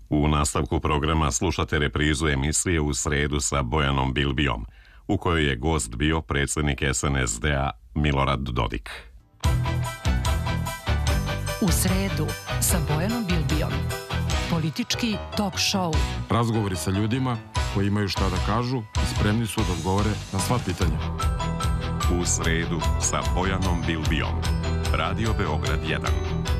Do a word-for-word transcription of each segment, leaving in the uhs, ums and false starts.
U nastavku programa slušate reprizu emisije U sredu sa Bojanom Bilbijom, u kojoj je gost bio predsjednik es en es de-a Milorad Dodik. U sredu sa Bojanom Bilbijom. Politički talk show. Razgovori sa ljudima koji imaju šta da kažu i spremni su da odgovore na sva pitanja. U sredu sa Bojanom Bilbijom. Radio Beograd jedan.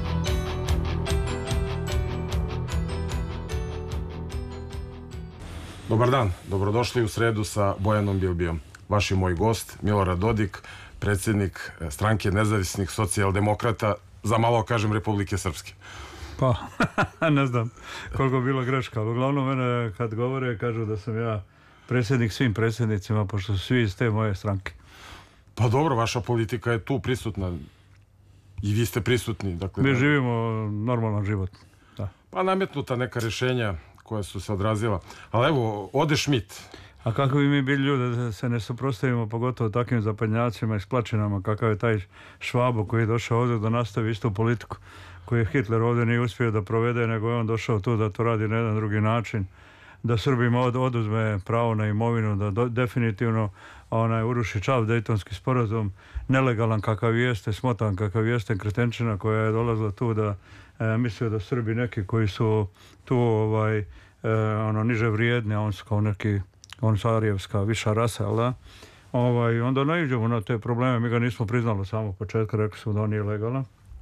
Dobar dan, dobrodošli u sredu sa Bojanom Bilbijom. Vaš je moj gost, Milorad Dodik, predsjednik stranke nezavisnih socijaldemokrata, za malo kažem Republike Srpske. Pa, ne znam koliko je bila greška, ali uglavnom mene kad govore kažu da sam ja predsjednik svim predsjednicima, pošto su svi iz te moje stranke. Pa dobro, vaša politika je tu prisutna i vi ste prisutni. Dakle, Mi živimo normalan život. Da. Pa nametnuta neka rješenja koja su se odrazila. Ali evo, ode Schmidt. A kako bi mi bili ljudi da se ne suprotstavimo pogotovo takvim zapadnjacima i splačinama kakav je taj Švabo koji je došao ovdje da nastavi istu politiku koju Hitler ovdje nije uspio da provede, nego je on došao tu da to radi na jedan drugi način, da Srbima od, oduzme pravo na imovinu, da do, definitivno onaj, uruši čav Dejtonski sporazum, nelegalan kakav jeste, smotan kakav jeste, kretenčina koja je dolazila tu da e, mislio da Srbi neki koji su tu ovaj, e, ono, niže vrijedni, a on su kao neki on sarijevska viša rasa, ali da? Ovaj, onda naiđemo na te probleme, mi ga nismo priznali od samog početka, rekli smo da on nije legalan.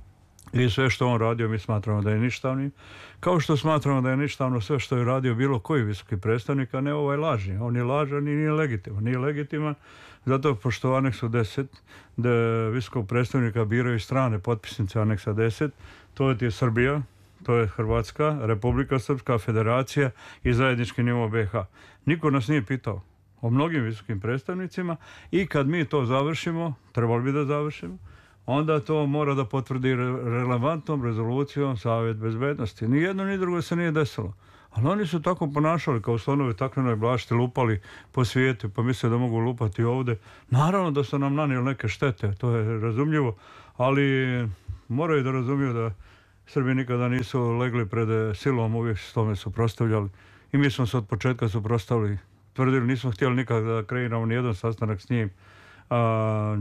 I sve što on radio mi smatramo da je ništavni. Kao što smatramo da je ništavno sve što je radio bilo koji visoki predstavnik, a ne ovaj lažni. On je lažan i nije legitiman. Nije legitiman zato pošto aneksu deset da visokog predstavnika biraju strane potpisnice aneksa deset. To je Srbija, to je Hrvatska, Republika Srpska, Federacija i zajednički nivo be ha. Niko nas nije pitao o mnogim visokim predstavnicima i kad mi to završimo, trebali bi da završimo, onda to mora da potvrdi relevantnom rezolucijom Savjet bezbednosti. Ni jedno ni drugo se nije desilo. Ali oni su tako ponašali kao slonove takvenoj blašti, lupali po svijetu, pa misle da mogu lupati ovdje. Naravno da su nam nanijeli neke štete, to je razumljivo, ali moraju da razumiju da Srbi nikada nisu legli pred silom, uvijek se s tome suprotstavljali. I mi smo se od početka suprotstavili. Tvrdili, nismo htjeli nikada da kreiramo nijedan sastanak s njim. A,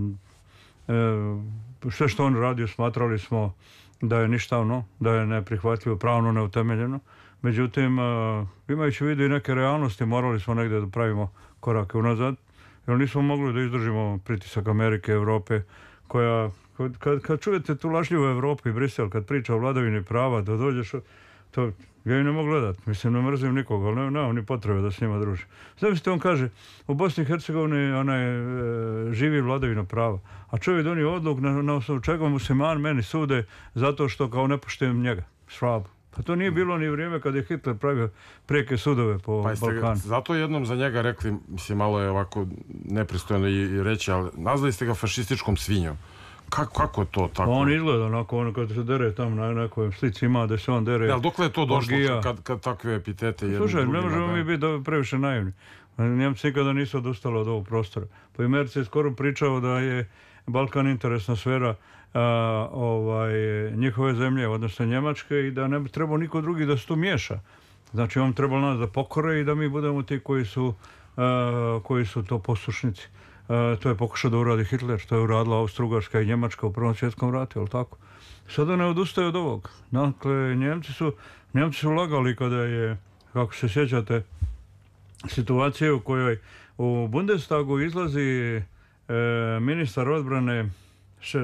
e, sve što on radio smatrali smo da je ništavno, da je neprihvatljivo, pravno neutemeljeno. Međutim, a, imajući u vidu i neke realnosti, morali smo negdje da pravimo korake unazad. Jer nismo mogli da izdržimo pritisak Amerike, Europe, koja... Kad, kad čujete tu lažljivu Evropu i Brisel, kad priča o vladavini prava, da dođeš, to ja i ne mogu gledat. Mislim, ne mrzim nikoga, ali nema ni potrebe da s njima druži. Zamislite, on kaže, u Bosni i Hercegovini onaj, e, živi vladavina prava. A čovjek donio odluk na, na osnovu čega musliman meni sude zato što kao ne poštujem njega, Švabu. Pa to nije bilo ni vrijeme kad je Hitler pravio preke sudove po pa Balkanu. Zato jednom za njega rekli, mislim, malo je ovako nepristojno i, i reći, ali nazvali ste ga fašističkom svinjom. Kako, kako je to tako? On izgleda onako, ono kad se dere tamo na nekoj slici ima da se on dere. Ja, dokle je to došlo kad, kad takve epitete jednim Slušaj, drugima? ne možemo mi biti previše naivni. Njemci nikada nisu odustali od ovog prostora. Po Imerci je skoro pričao da je Balkan interesna sfera a, ovaj, njihove zemlje, odnosno Njemačke, i da ne bi trebao niko drugi da se tu miješa. Znači on trebalo nas da pokore i da mi budemo ti koji su, a, koji su to poslušnici. Uh, to je pokušao da uradi Hitler, to je uradila Austro-Ugarska i Njemačka u Prvom svjetskom ratu, jel tako? Sada ne odustaje od ovog. Dakle, Njemci su, Njemci su lagali kada je, kako se sjećate, situacija u kojoj u Bundestagu izlazi e, ministar odbrane, še,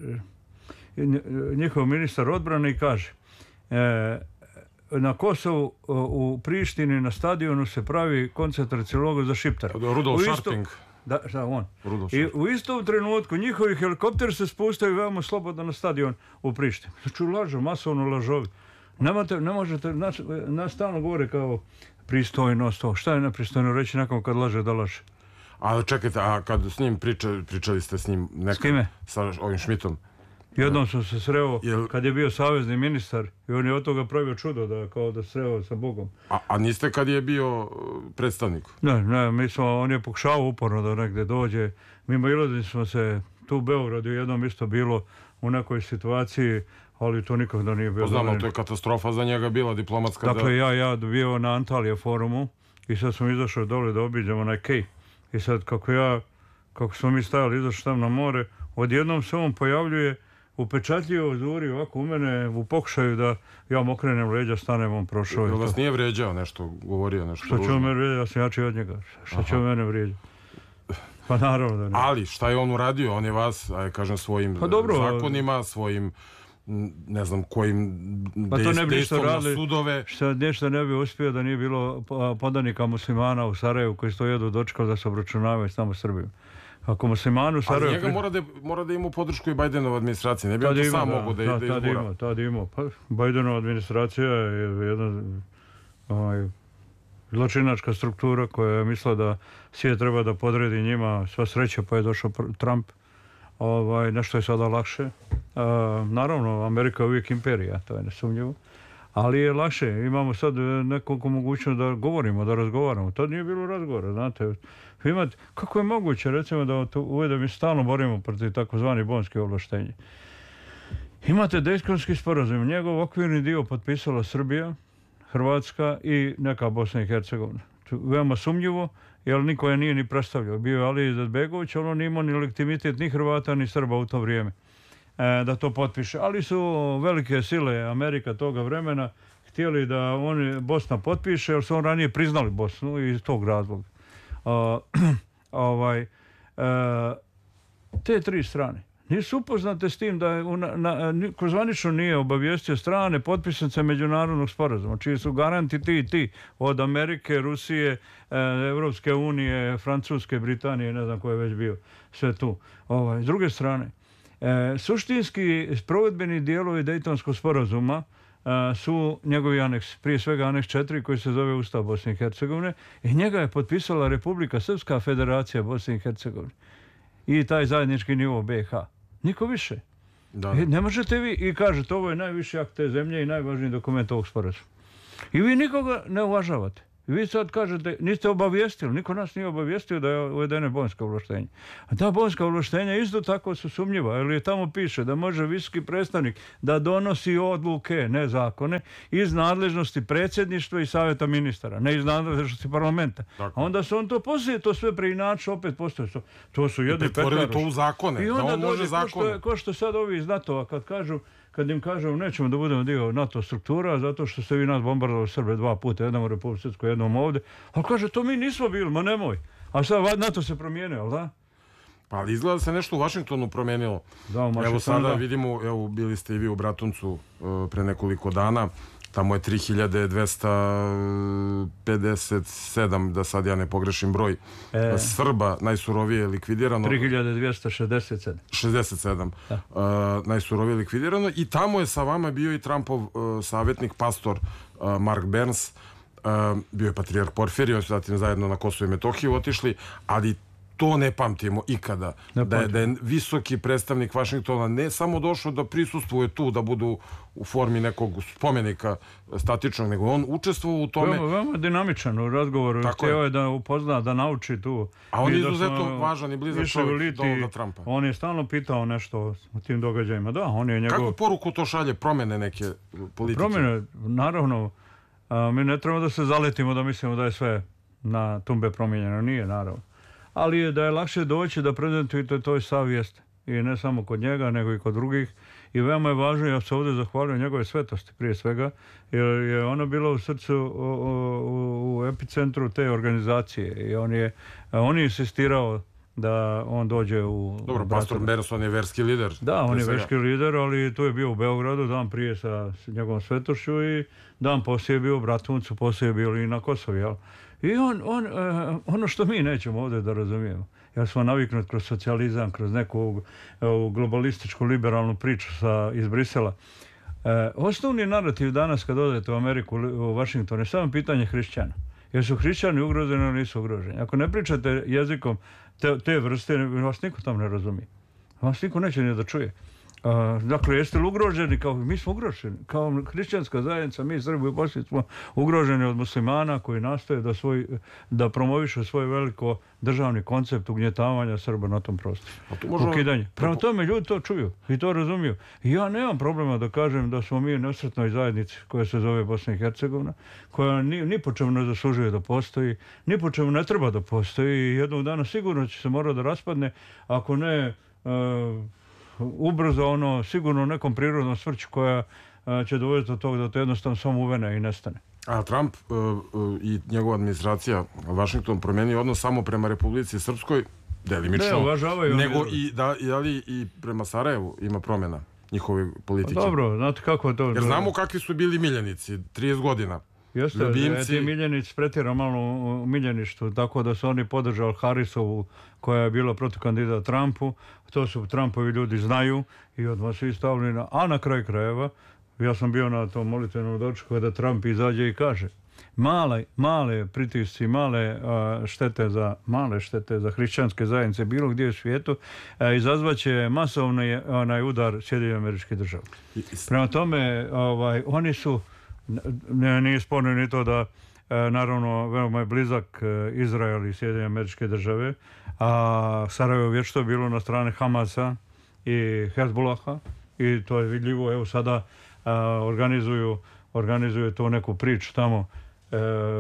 e, njihov ministar odbrane i kaže e, na Kosovu u Prištini na stadionu se pravi koncentracioni logor za Šiptare. Rudolf Scharping. Da, šta on. I u istom trenutku njihovi helikopteri se spustaju veoma slobodno na stadion u Prištini. Znači lažu, masovno lažovi. Nemate, ne možete, nas, nas stalno govore kao pristojnost, to. Šta je nepristojno reći nekom kad laže da laže? A čekajte, a kad s njim priča, pričali ste s njim nekad? S kime? Sa ovim Schmidtom. Jednom sam se sreo Jel... kad je bio savezni ministar i on je od toga pravio čudo da kao da sreo sa Bogom. A, a niste kad je bio predstavnik? Ne, ne, mi smo, on je pokušao uporno da negdje dođe. Mimo ilazili smo se tu u Beogradu, jednom isto bilo u nekoj situaciji, ali to nikada nije bilo. Poznamo, to je katastrofa za njega bila diplomatska. Dakle, da... ja, ja bio na Antalija forumu i sad sam izašao dole da obiđemo onaj kej. I sad kako ja, kako smo mi stajali, izašli tam na more, odjednom se on pojavljuje upečatljivo zuri ovako u mene u pokušaju da ja mu okrenem leđa, stanem, on prošao. Jel vas nije vrijeđao nešto, govorio nešto ružno? Što će on mene vrijeđati, ja sam jači od njega. Što će on mene vrijeđati? Pa naravno da ne. Ali šta je on uradio? On je vas, aj kažem, svojim pa dobro, zakonima, svojim ne znam kojim pa to ne bi ništa radili, sudove. Što nešto ne bi uspio da nije bilo podanika muslimana u Sarajevu koji sto jedu dočekali da se obračunavaju s tamo Srbijom. Ako muslimanu u Sarajevu... Ali njega mora da, mora da ima podršku i Bajdenova administracija. Ne bi on to sam mogu da, da, da izgura. Ima, tad ima. Pa, Bajdenova administracija je jedna ovaj, zločinačka struktura koja je mislila da svijet treba da podredi njima. Sva sreća pa je došao Trump. Ovaj, nešto je sada lakše. A, naravno, Amerika je uvijek imperija, to je nesumnjivo. Ali je lakše. Imamo sad nekoliko mogućnost da govorimo, da razgovaramo. Tad nije bilo razgovora, znate. Imate, kako je moguće, recimo, da uvede mi stalno borimo protiv takozvani bonske ovlaštenje. Imate Dejtonski sporazum, njegov okvirni dio potpisala Srbija, Hrvatska i neka Bosna i Hercegovina. Veoma sumnjivo, jer niko je nije ni predstavljao. Bio je Alija Izetbegović, ono nije imao ni legitimitet ni Hrvata ni Srba u to vrijeme e, da to potpiše. Ali su velike sile Amerika toga vremena htjeli da oni Bosna potpiše, jer su on ranije priznali Bosnu iz tog razloga. Uh, ovaj, uh, te tri strane nisu upoznate s tim da je na, na, niko zvanično nije obavijestio strane potpisnice međunarodnog sporazuma, čiji su garanti ti i ti od Amerike, Rusije, e, Evropske unije, Francuske, Britanije, ne znam ko je već bio, sve tu. Ovaj, s druge strane, e, suštinski provedbeni dijelovi Dejtonskog sporazuma Uh, su njegovi aneks, prije svega aneks četiri koji se zove Ustav Bosne i Hercegovine i njega je potpisala Republika Srpska, Federacija Bosne i Hercegovine i taj zajednički nivo be ha. Niko više. Da. E, ne možete vi i kažete ovo je najviši akt te zemlje i najvažniji dokument ovog sporazuma. I vi nikoga ne uvažavate. Vi sad kažete, niste obavijestili, niko nas nije obavijestio da je uvedene bonska ovlaštenja. A ta bonska ovlaštenja isto tako su sumnjiva, jer je tamo piše da može visoki predstavnik da donosi odluke, ne zakone, iz nadležnosti predsjedništva i savjeta ministara, ne iz nadležnosti parlamenta. A onda su on to poslije, to sve preinačio, opet postoje. To, to su jedni petaroši. To u zakone, i onda da on može zakone. Ko što, ko što sad ovi iz NATO-a kad kažu, kad im kažemo nećemo da budemo dio NATO struktura zato što ste vi nas bombardovali Srbe dva puta, jednom u Republiku Srpskoj, jednom ovdje. Ali kaže, to mi nismo bili, ma nemoj. A sad NATO se promijenio, ali da? Pa ali izgleda se nešto u Vašingtonu promijenilo. Da, u evo sada da. vidimo, evo bili ste i vi u Bratuncu uh, pre nekoliko dana. Tamo je tri hiljade dvesta pedeset sedam, da sad ja ne pogrešim broj, e. Srba najsurovije likvidirano. tri hiljade dvesta šezdeset sedam. šezdeset sedam. Uh, najsurovije likvidirano. I tamo je sa vama bio i Trumpov uh, savjetnik, pastor uh, Mark Burns. Uh, bio je patrijarh Porfirije, zatim zajedno na Kosovo i Metohiju otišli, ali to ne pamtimo ikada. Ne da, je, da je visoki predstavnik Vašingtona ne samo došao da prisustvuje tu, da budu u formi nekog spomenika statičnog, nego on učestvovao u tome. Veoma, veoma dinamičan u razgovoru. Htio je da upozna, da nauči tu. A on je izuzetno važan i blizak čovjek Donalda Trumpa. On je stalno pitao nešto o tim događajima. Da, on je njegov... Kako poruku to šalje? Promjene neke politike? Promjene, naravno. A, mi ne trebamo da se zaletimo da mislimo da je sve na tumbe promijenjeno. Nije, naravno. Ali je da je lakše doći da prezentujete toj savijest. I ne samo kod njega, nego i kod drugih. I veoma je važno, ja se ovdje zahvaljujem njegove svetosti prije svega, jer je ona bila u srcu, u, u, u epicentru te organizacije. I on je, on je insistirao da on dođe u... Dobro, pastor Burns, on je verski lider. Da, on je verski lider, ali tu je bio u Beogradu, dan prije sa njegovom svetošću i dan poslije je bio u Bratuncu, poslije je bio i na Kosovu, jel? I on, on, uh, ono što mi nećemo ovdje da razumijemo, ja smo naviknuti kroz socijalizam, kroz neku uh, globalističku liberalnu priču sa, iz Brisela. Uh, osnovni narativ danas kad odete u Ameriku, u Washington, je samo pitanje hrišćana. Jer su hrišćani ugroženi ili nisu ugroženi. Ako ne pričate jezikom te, te vrste, vas niko tam ne razumije. Vas niko neće ni da čuje. A, dakle, jeste li ugroženi? Kao, mi smo ugroženi. Kao hrišćanska zajednica, mi Srbi u Bosni smo ugroženi od muslimana koji nastoje da, svoj, da promovišu svoj veliko državni koncept ugnjetavanja Srba na tom prostoru. Možemo... Ukidanje. Prema tome, ljudi to čuju i to razumiju. I ja nemam problema da kažem da smo mi u nesretnoj zajednici koja se zove Bosna i Hercegovina, koja ni, ni po čemu ne zaslužuje da postoji, ni po čemu ne treba da postoji i jednog dana sigurno će se morati da raspadne, ako ne... Uh, ubrzo ono, sigurno nekom prirodnom smrću koja a, će dovoditi do toga da to jednostavno samo uvene i nestane. A Trump uh, uh, i njegova administracija, Washington, promenio odnos samo prema Republici Srpskoj, delimično, ne, nego i, da, i, ali i prema Sarajevu ima promjena njihove politike. Pa dobro, znate kako je to... Jer znamo kakvi su bili miljenici, trideset godina. Jeste, ljubimci... ti miljenici pretjerano malo u miljeništu, tako da su oni podržali Harrisovu koja je bila protiv kandidata Trumpu. To su Trumpovi ljudi znaju i odmah su stavili na... A na kraj krajeva, ja sam bio na tom molitvenom dočeku da Trump izađe i kaže male, male pritisci, male a, štete za male štete za hrišćanske zajednice bilo gdje u svijetu a, izazvaće masovni onaj udar Sjedinjenih Američkih Država. Prema tome, ovaj, oni su Ne, nije sporno ni to da e, naravno veoma je blizak e, Izrael i Sjedinjene Američke Države, a Sarajevo vječito je bilo na strane Hamasa i Hezbolaha i to je vidljivo. Evo sada e, organizuju, organizuju tu neku priču tamo, e,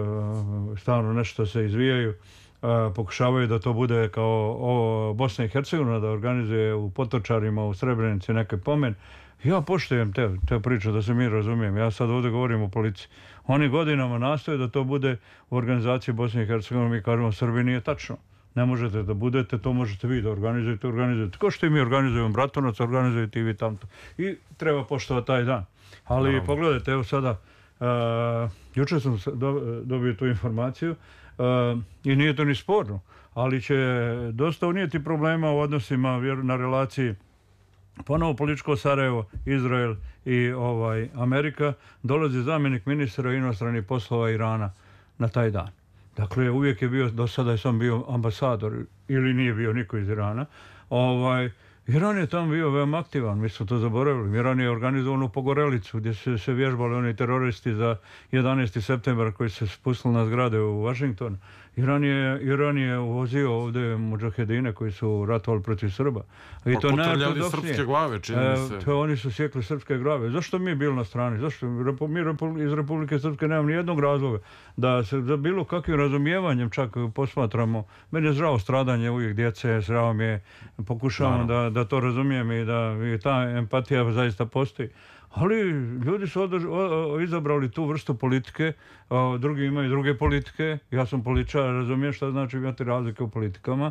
stalno nešto se izvijaju, e, pokušavaju da to bude kao o, Bosna i Hercegovina da organizuje u Potočarima, u Srebrenici neke pomen. Ja poštujem te, te priče, da se mi razumijem. Ja sad ovdje govorim o policiji. Oni godinama nastoje da to bude u organizaciji Bosne i Hercegovine. Mi kažemo, Srbi nije tačno. Ne možete da budete, to možete vi da organizujete, organizujete. Ko što i mi organizujemo Bratunac, organizujete i vi tamto. I treba poštovati taj dan. Ali no. Pogledajte, evo sada, uh, jučer sam do, dobio tu informaciju uh, i nije to ni sporno, ali će dosta unijeti problema u odnosima na relaciji ponovo političko Sarajevo, Izrael i ovaj Amerika. Dolazi zamjenik ministra inostranih poslova Irana na taj dan. Dakle, uvijek je bio, do sada je sam bio ambasador ili nije bio niko iz Irana. Ovaj, Iran je tamo bio veoma aktivan, mi smo to zaboravili. Iran je organizovan u Pogorelicu gdje su se vježbali oni teroristi za jedanaesti septembar koji se spustili na zgrade u Washington. Iran je, Iran je uvozio ovdje mudžahedine koji su ratovali protiv Srba. I pa to potrljali srpske glave, čini mi se. To oni su sjekli srpske glave. Zašto mi bili na strani? Zašto mi iz Republike Srpske nemamo ni jednog razloga da se za bilo kakvim razumijevanjem čak posmatramo. Meni je zdravo stradanje uvijek djece, zdravo mi je, pokušavam da, da to razumijem i da i ta empatija zaista postoji. Ali ljudi su održ, o, izabrali tu vrstu politike, a, drugi imaju druge politike. Ja sam političar, razumijem šta znači imati razlike u politikama.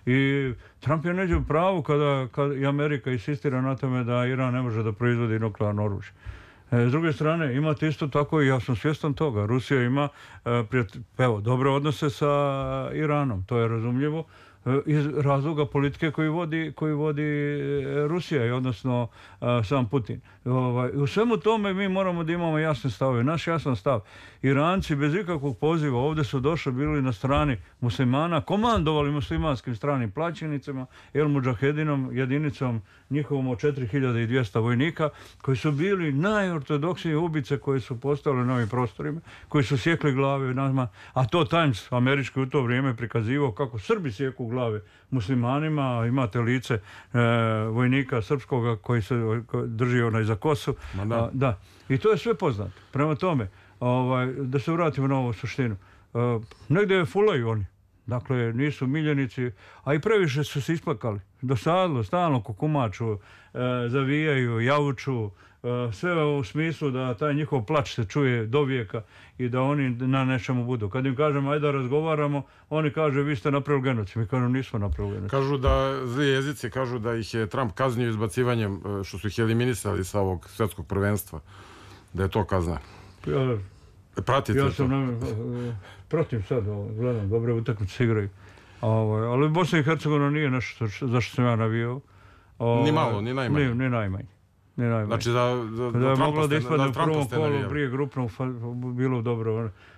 I Trump je neđe u pravu kada, kada i Amerika insistira na tome da Iran ne može da proizvodi nuklearno oružje. E, s druge strane, imate isto tako i ja sam svjestan toga. Rusija ima e, prijat, evo, dobre odnose sa Iranom, to je razumljivo. Iz razloga politike koji vodi, koji vodi Rusija, odnosno a, sam Putin. Ovaj, u svemu tome mi moramo da imamo jasne stavove. Naš jasan stav. Iranci bez ikakvog poziva ovdje su došli, bili na strani muslimana, komandovali muslimanskim stranim plaćenicama, El Mudžahedinom, jedinicom njihovom od četiri hiljade dvjesto vojnika, koji su bili najortodoksnije ubice koje su postale na ovim prostorima, koji su sjekli glave nama, a to Times američki u to vrijeme prikazivao kako Srbi sjeku glave muslimanima. Imate lice e, vojnika srpskoga koji se koji drži onaj za kosu. Da. A, da. I to je sve poznato. Prema tome, ovaj, da se vratimo na ovu suštinu. E, negdje fulaju oni. Dakle, nisu miljenici, a i previše su se isplakali. Dosadlo, stalno kukumaču, e, zavijaju, javuču, e, sve u smislu da taj njihov plač se čuje do vijeka i da oni na nečemu budu. Kad im kažemo, ajde da razgovaramo, oni kaže, vi ste napravili genocid. Mi kažemo, nismo napravili genocid. Kažu da, zli jezici kažu da ih je Trump kaznio izbacivanjem, što su ih eliminisali sa ovog svjetskog prvenstva. Da je to kazna. Ja, Pratite ja to? sam na, protiv sad, ovo, gledam, dobre utakmice igraju. Ovo, ali Bosna i Hercegovina nije nešto zašto sam ja navijao. Ovo, ni malo, ni najmanje. Ni, ni najmanje. Ni najmanje. Znači da, da, da, da je moglo da ispadne u prvom kolu navijali. prije grupnog bilo dobro.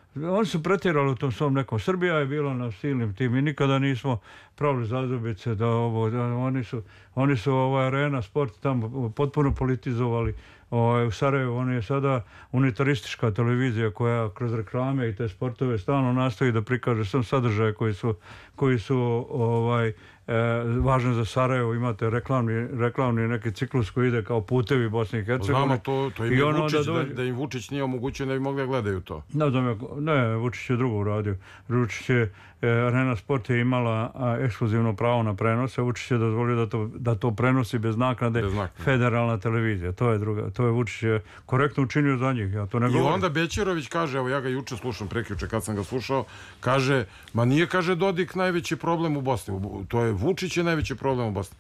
oni su pretjerali u tom svom nekom. Srbija je bila na silnim tim i nikada nismo pravili zazubice da ovo, da oni su, oni su ovaj Arena sport tamo potpuno politizovali. Ovaj, u Sarajevu on je sada unitaristička televizija koja kroz reklame i te sportove stalno nastoji da prikaže sam sadržaje koji su, koji su ovaj, e, važni za Sarajevo. Imate reklamni, reklamni neki ciklus koji ide kao putevi Bosne i Hercegovine. Znamo, to, to im je Vučić, dođe... da, da im Vučić nije omogućio, ne bi mogli da gledaju to. Ne znam, ne, Vučić je drugo uradio. Vučić je, Arena Sport je imala a, ekskluzivno pravo na prenose, Vučić je dozvolio da to, da to prenosi bez naknade, bez naknade federalna televizija. To je druga, to je Vučić je korektno učinio za njih, ja to ne govorim. I onda Bećerović kaže, evo ja ga juče slušam, prekjuče kad sam ga slušao, kaže, ma nije, kaže, Dodik najveći problem u Bosni, to je Vučić je najveći problem u Bosni.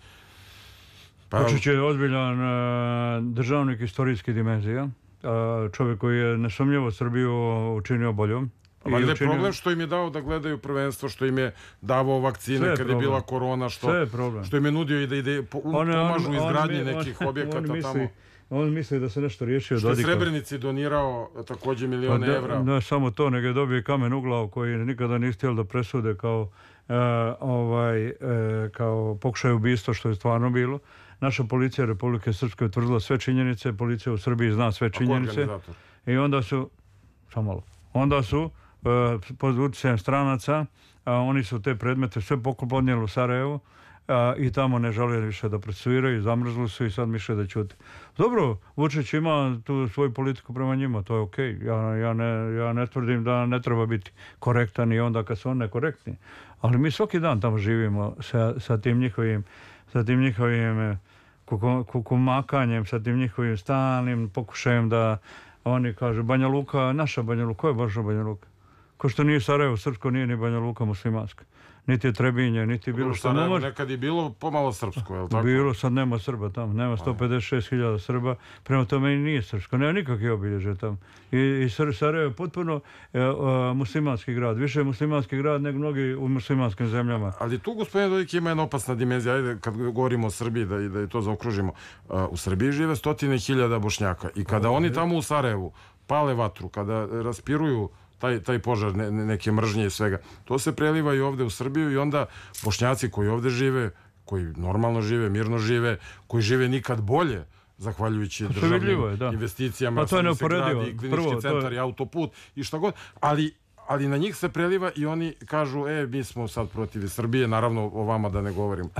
Pa... Vučić je ozbiljan uh, državnik istorijske dimenzije, uh, čovjek koji je nesumnjivo Srbiju učinio boljom. Ali je učinio... problem što im je dao da gledaju prvenstvo, što im je davao vakcine kad je bila korona, što, je što im je nudio i da ide po, on, pomažu on, izgradnji on, nekih on, objekata on misli, tamo. On misli da se nešto riješio. Što je Srebrenici donirao također milijone pa evra. Ne samo to, nego je dobio kamen u glavu koji nikada nije htjeli da presude kao, uh, ovaj, uh, kao pokušaj ubistva, što je stvarno bilo. Naša policija Republike Srpske utvrdila sve činjenice, policija u Srbiji zna sve činjenice. I onda su, samo malo, onda su uh, pod utjecajem stranaca, uh, oni su te predmete sve podnijeli u Sarajevu uh, i tamo ne žele više da procesuiraju, zamrzli su i sad misle da ćute. Dobro, Vučić ima tu svoju politiku prema njima, to je okej. Okay. Ja, ja, ne, ja ne tvrdim da ne treba biti korektan i onda kad su oni nekorektni. Ali mi svaki dan tamo živimo sa, sa tim njihovim sa tim njihovim kukumakanjem, sa tim njihovim stalnim pokušajem da oni kažu Banja Luka, naša Banja Luka, ko je baš Banja Luka? Ko što nije Sarajevo srpsko, nije ni Banja Luka muslimanska. Niti je Trebinje, niti je bilo što. Sarajevo nekad je bilo pomalo srpsko, je li tako? Bilo, sad nema Srba tamo, nema sto pedeset šest hiljada Srba, prema tome i nije srpsko, nema nikakve obilježje tamo. I, i Sarajevo je potpuno e, a, muslimanski grad, više je muslimanski grad nego mnogi u muslimanskim zemljama. Ali tu, gospodine Dodik, ima jedna opasna dimenzija, ajde kad govorimo o Srbiji, da, da je to zaokružimo. A, u Srbiji žive stotine hiljada Bošnjaka i kada o, oni tamo u Sarajevu pale vatru, kada raspiruju taj, taj požar ne, neke mržnje i svega. To se preliva i ovde u Srbiju i onda Bošnjaci koji ovde žive, koji normalno žive, mirno žive, koji žive nikad bolje, zahvaljujući državnim je, investicijama, pa to je neuporedivo. Klinički Prvo, centar je... i autoput i šta god, ali, ali na njih se preliva i oni kažu, e, mi smo sad protiv Srbije, naravno o vama da ne govorim.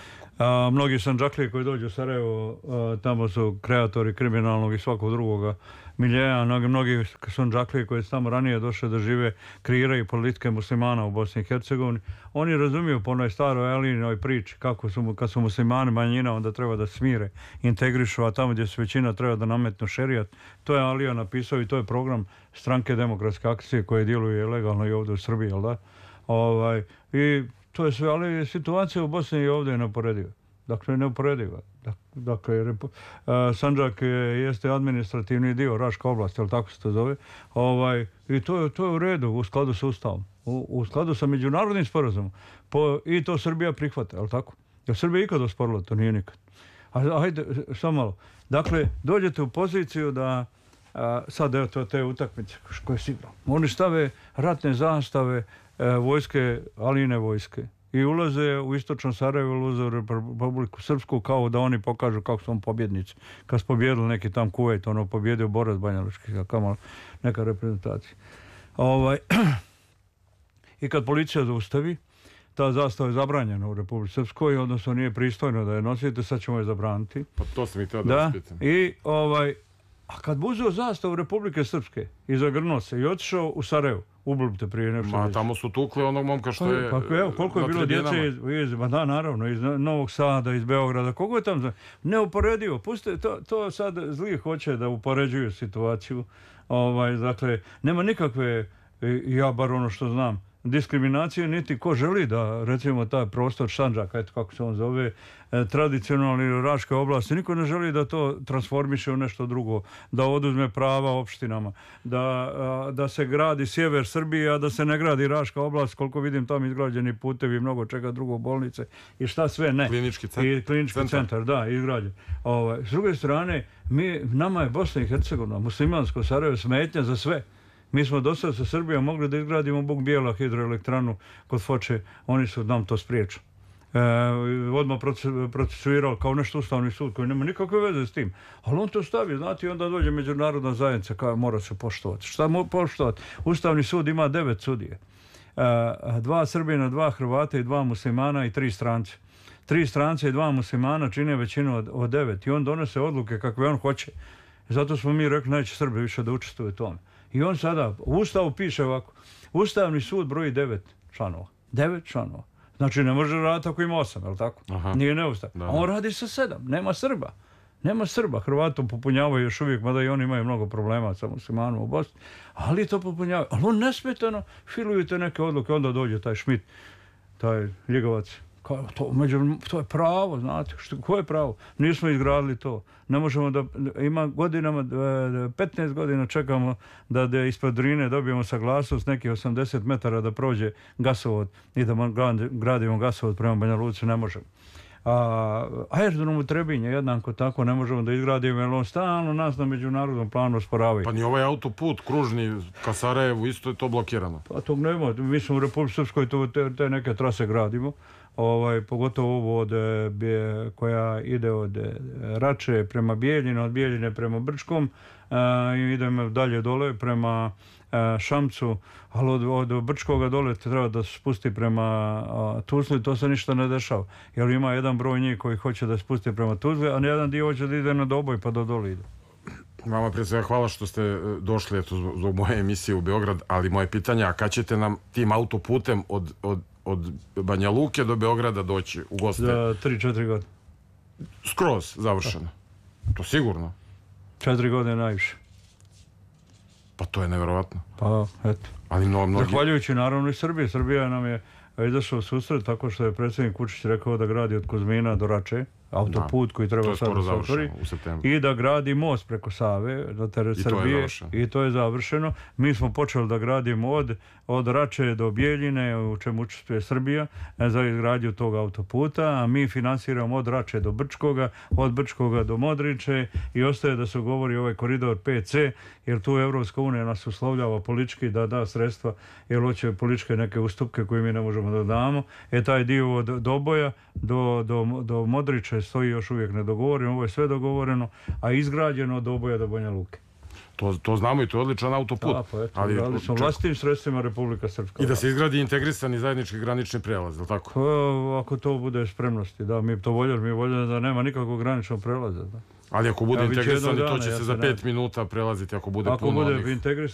A, mnogi Sandžaklije koji dođu u Sarajevo, a, tamo su kreatori kriminalnog i svakog drugoga miljeja, mnogi, mnogi Sandžaklije koji su tamo ranije došli da žive, kreiraju politike muslimana u Bosni i Hercegovini. Oni razumiju po onoj staroj Alinoj priči kako su, kad su muslimani manjina, onda treba da smire, integrišu, a tamo gdje su većina treba da nametnu šerijat. To je Alija napisao i to je program Stranke demokratske akcije koje djeluje legalno i ovdje u Srbiji, jel da? Ovaj, i to je sve, ali situacija u Bosni i ovdje je neuporediva. Dakle, neuporediva. Dakle, repu, uh, Sandžak je, jeste administrativni dio, Raška oblast, jel tako se to zove, ovaj, i to je, to je u redu, u skladu sa Ustavom, u, u skladu sa međunarodnim sporazumom. Po, I to Srbija prihvata, jel tako? Je Srbija ikad osporila? To nije nikad. A, ajde, samo malo. Dakle, dođete u poziciju da a, sad evo to te utakmice koje si igrao. Oni stave ratne zastave e, vojske, Aline vojske i ulaze u istočno Sarajevo, ulaze u Republiku Srpsku kao da oni pokažu kako su on pobjednici. Kad su pobjedili neki tam Kuvejt, ono pobjedio Borac Banjalučki, kao neka reprezentacija. Ovaj, I kad policija zaustavi, ta zastava je zabranjena u Republici Srpskoj, odnosno nije pristojno da je nosite, sad ćemo je zabraniti. Pa to sam i teo da vas pitam. I ovaj, a kad bi uzeo zastavu Republike Srpske i zagrnuo se i otišao u Sarajevo, ublupite prije nešto. Ma, tamo su tukli onog momka što je... Pa, pa evo, koliko je bilo djece iz, iz, ma da, naravno, iz Novog Sada, iz Beograda, koliko je tamo... Neuporedivo, pustite, to, to sad zli hoće da upoređuju situaciju. Ovaj, dakle, nema nikakve, ja bar ono što znam, diskriminacije, niti ko želi da, recimo, taj prostor Sandžaka, eto kako se on zove, e, tradicionalni Raške oblasti, niko ne želi da to transformiše u nešto drugo, da oduzme prava opštinama, da, a, da se gradi sjever Srbije, a da se ne gradi Raška oblast, koliko vidim tamo izgrađeni putevi, mnogo čega drugo, bolnice i šta sve ne. Klinički centar. I klinički centar, centar da, izgrađen. Ovaj, s druge strane, mi, nama je Bosna i Hercegovina, muslimansko Sarajevo, smetnja za sve. Mi smo do sada sa Srbijom mogli da izgradimo Buk Bijela hidroelektranu kod Foče, oni su nam to spriječili. E, odmah procesuirao kao nešto Ustavni sud koji nema nikakve veze s tim. Ali on to stavi, znate, i onda dođe međunarodna zajednica kao mora se poštovati. Šta mu poštovati? Ustavni sud ima devet sudije. E, dva Srbina, dva Hrvata i dva muslimana i tri strance. Tri strance i dva muslimana čine većinu od, od devet i on donese odluke kakve on hoće. Zato smo mi rekli neće Srbi više da učestvuju u tome. I on sada, u Ustavu piše ovako, Ustavni sud broji devet članova. Devet članova. Znači ne može raditi ako ima osam, je li tako? Aha. Nije neustavno. A on radi sa sedam, nema Srba. Nema Srba. Hrvatom popunjavaju još uvijek, mada i oni imaju mnogo problema sa muslimanom u Bosni, ali to popunjavaju. Ali on nesmetano filuju te neke odluke, onda dođe taj Šmit, taj Ljigovac. Kao, to, među, to je pravo, znate, što, koje je pravo? Nismo izgradili to. Ne možemo da, ima godinama, petnaest godina čekamo da, da ispod Drine dobijemo saglasnost nekih osamdeset metara da prođe gasovod i da gradimo gasovod prema Banja Luci, ne možemo. A aerodrom u Trebinje jednako tako ne možemo da izgradimo, jer on stalno nas na međunarodnom planu osporavaju. Pa ni ovaj autoput kružni ka Sarajevu isto je to blokirano. Pa tog nema, mi smo u Republike Srpskoj te, te neke trase gradimo. Ovaj, pogotovo ovo od, bje, koja ide od Rače prema Bijeljine, od Bijeljine prema Brčkom a, i idemo dalje dole prema a, Šamcu, ali od, od Brčkoga dole treba da se spusti prema a, Tuzli, to se ništa ne dešava. Jer ima jedan broj njih koji hoće da se spusti prema Tuzli, a jedan dio hoće da ide na Doboj pa do dole ide. Vama prije svega hvala što ste došli eto, zbog moje emisije u Beograd, ali moje pitanje, a kad ćete nam tim autoputem od, od od Banja Luke do Beograda doći u goste? Za tri četiri godine. Skroz završeno? Da. To sigurno? četiri godine najviše. Pa to je nevjerovatno. Pa, eto. Ali mnogo, mnogi... Zahvaljujući naravno i Srbije. Srbija nam je izašao u susret tako što je predsjednik Vučić rekao da gradi od Kuzmina do Rače, autoput da, koji treba sad da se otvori, i da gradi most preko Save do teret Srbije, i to je završeno. Mi smo počeli da gradimo od, od Rače do Bijeljine, u čemu učestvuje Srbija, za izgradnju tog autoputa, a mi finansiramo od Rače do Brčkoga, od Brčkoga do Modriče, i ostaje da se govori ovaj koridor pet ce, jer tu Evropska unija nas uslovljava politički da da sredstva, jer hoće političke neke ustupke koje mi ne možemo da damo. E taj dio od Doboja do, do, do Modriče stoji još uvijek nedogovoreno, ovo je sve dogovoreno, a izgrađeno od Doboja do Banja Luke. To, to znamo i to je odličan autoput. Da, pa eto, ali gradili smo vlastitim sredstvima Republika Srpska. I da se izgradi integrisani zajednički granični prijelaz, je li tako? Pa, ako to bude spremnosti, da, mi to voljeli, mi voljeli da nema nikakvog graničnog prelaza. Da. Ali ako bude ja, integrisani, dana, to će ja se za pet ne... minuta prelaziti ako bude ako puno bude onih... integrisan,